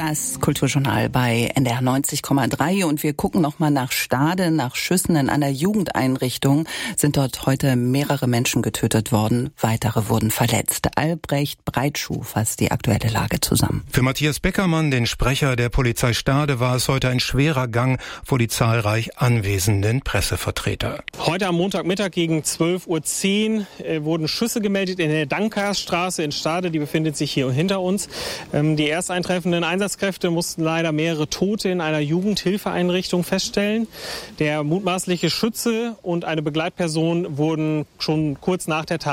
Das Kulturjournal bei NDR 90,3 und wir gucken nochmal nach Stade, nach Schüssen in einer Jugendeinrichtung. Sind dort heute mehrere Menschen getötet worden, weitere wurden verletzt. Albrecht Breitschuh fasst die aktuelle Lage zusammen. Für Matthias Beckermann, den Sprecher der Polizei Stade, war es heute ein schwerer Gang vor die zahlreich anwesenden Pressevertreter. Heute am Montagmittag gegen 12:10 Uhr wurden Schüsse gemeldet in der Dankersstraße in Stade. Die befindet sich hier hinter uns. Die erst eintreffenden Einsatzkräfte mussten leider mehrere Tote in einer Jugendhilfeeinrichtung feststellen. Der mutmaßliche Schütze und eine Begleitperson wurden schon kurz nach der Tat